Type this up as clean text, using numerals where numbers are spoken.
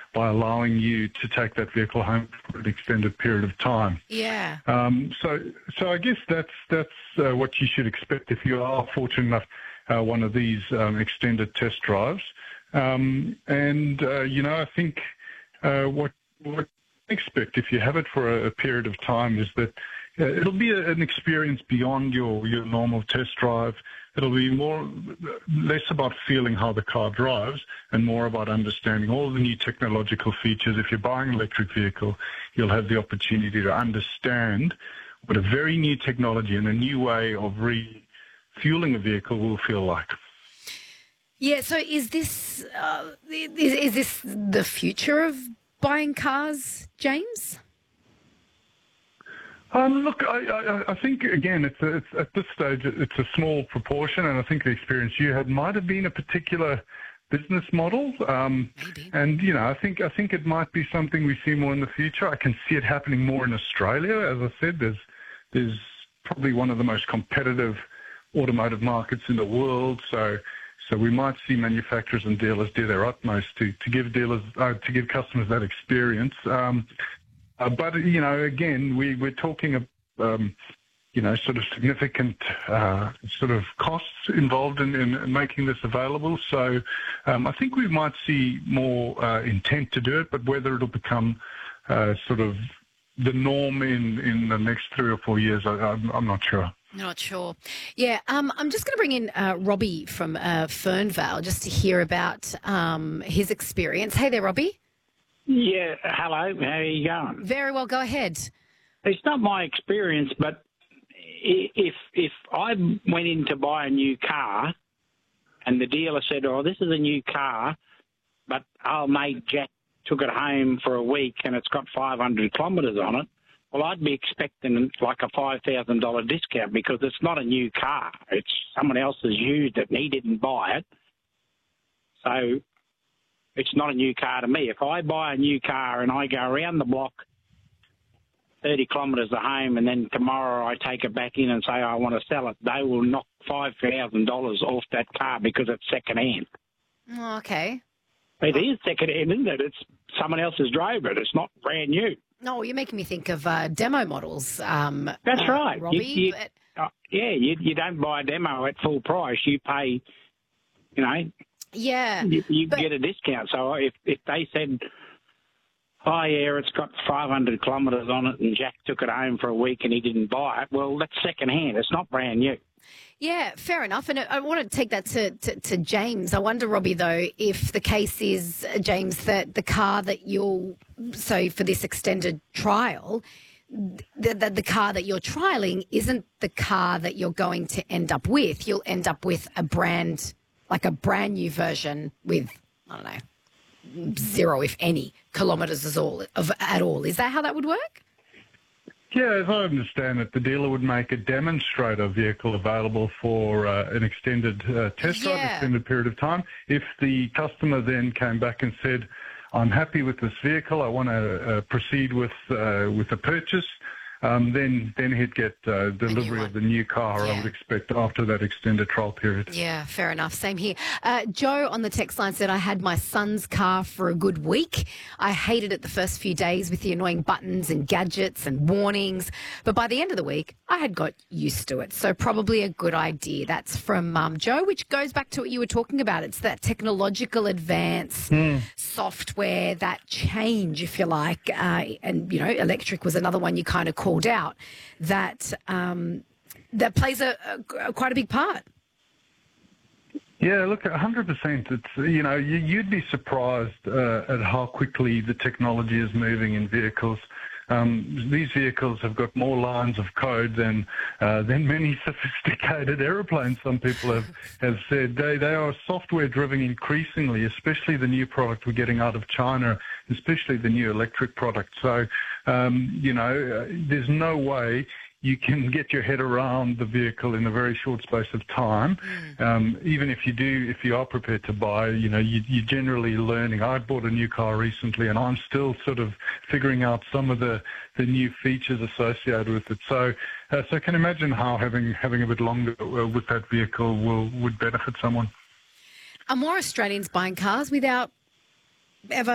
by allowing you to take that vehicle home for an extended period of time. Yeah. So I guess that's what you should expect if you are fortunate enough one of these extended test drives. I think what I expect if you have it for a period of time is that it'll be an experience beyond your normal test drive. It'll be less about feeling how the car drives and more about understanding all the new technological features. If you're buying an electric vehicle, you'll have the opportunity to understand what a very new technology and a new way of refueling a vehicle will feel like. Yeah, so is this the future of buying cars, James? Look, I think, again, it's at this stage, it's a small proportion, and I think the experience you had might have been a particular business model. Maybe. And, I think it might be something we see more in the future. I can see it happening more in Australia. As I said, there's probably one of the most competitive automotive markets in the world, so we might see manufacturers and dealers do their utmost to give customers that experience. But again, we're talking sort of significant sort of costs involved in making this available. So I think we might see more intent to do it, but whether it'll become sort of the norm in the next 3 or 4 years, I'm not sure. Not sure. Yeah, I'm just going to bring in Robbie from Fernvale just to hear about his experience. Hey there, Robbie. Yeah, hello. How are you going? Very well. Go ahead. It's not my experience, but if I went in to buy a new car and the dealer said, "Oh, this is a new car, but old mate Jack took it home for a week and it's got 500 kilometres on it," well, I'd be expecting like a $5,000 discount because it's not a new car. It's someone else has used it and he didn't buy it. So it's not a new car to me. If I buy a new car and I go around the block 30 kilometres to home and then tomorrow I take it back in and say I want to sell it, they will knock $5,000 off that car because it's second-hand. Oh, okay. It is second-hand, isn't it? It's someone else has drove it. It's not brand new. No, you're making me think of demo models. That's right. Robbie. You don't buy a demo at full price. You pay, Yeah. You get a discount. So if they said, "Oh, yeah, it's got 500 kilometres on it and Jack took it home for a week and he didn't buy it," well, that's second-hand. It's not brand new. Yeah, fair enough. And I want to take that to James. I wonder, Robbie, though, if the case is, James, that the car that for this extended trial, the car that you're trialling isn't the car that you're going to end up with. You'll end up with a brand new version with, I don't know, 0, if any, kilometres at all. Is that how that would work? Yeah, as I understand it, the dealer would make a demonstrator vehicle available for an extended test drive, extended period of time. If the customer then came back and said, "I'm happy with this vehicle, I want to proceed with the purchase," then he'd get delivery of the new car, I would expect, after that extended trial period. Yeah, fair enough. Same here. Joe on the text line said, "I had my son's car for a good week. I hated it the first few days with the annoying buttons and gadgets and warnings. But by the end of the week, I had got used to it. So probably a good idea." That's from Joe, which goes back to what you were talking about. It's that technological advance, software, that change, if you like. And, electric was another one you kind of called out, that plays quite a big part. Yeah, look, 100%. It's you'd be surprised at how quickly the technology is moving in vehicles. These vehicles have got more lines of code than many sophisticated aeroplanes. Some people have said they are software driven increasingly, especially the new product we're getting out of China, especially the new electric product. So there's no way you can get your head around the vehicle in a very short space of time. Even if you are prepared to buy, you're generally learning. I bought a new car recently and I'm still sort of figuring out some of the new features associated with it. So I can imagine how having a bit longer with that vehicle would benefit someone. Are more Australians buying cars without ever